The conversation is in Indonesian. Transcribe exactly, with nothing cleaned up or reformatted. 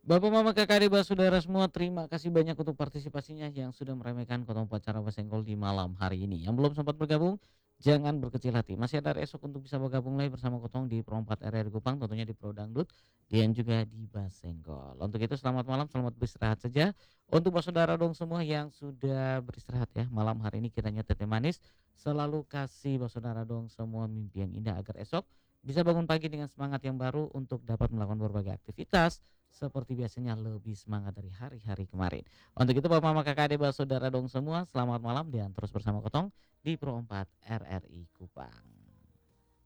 Bapak, mama, kakak, adik, saudara semua, terima kasih banyak untuk partisipasinya yang sudah meremehkan Kotong Pacara Basenggol di malam hari ini. Yang belum sempat bergabung, jangan berkecil hati. Masih ada hari esok untuk bisa bergabung lagi bersama Kotong di Pro empat R R Kupang, tentunya di Pro Dangdut dan juga di Basenggol. Untuk itu selamat malam, selamat beristirahat saja. Untuk saudara dong semua yang sudah beristirahat ya malam hari ini, kiranya teteh manis selalu kasih saudara dong semua mimpi yang indah agar esok bisa bangun pagi dengan semangat yang baru untuk dapat melakukan berbagai aktivitas seperti biasanya lebih semangat dari hari-hari kemarin. Untuk itu Bapak, Mama, Kakak, Adik, Saudara dong semua, selamat malam dan terus bersama Kotong di Pro empat R R I Kupang.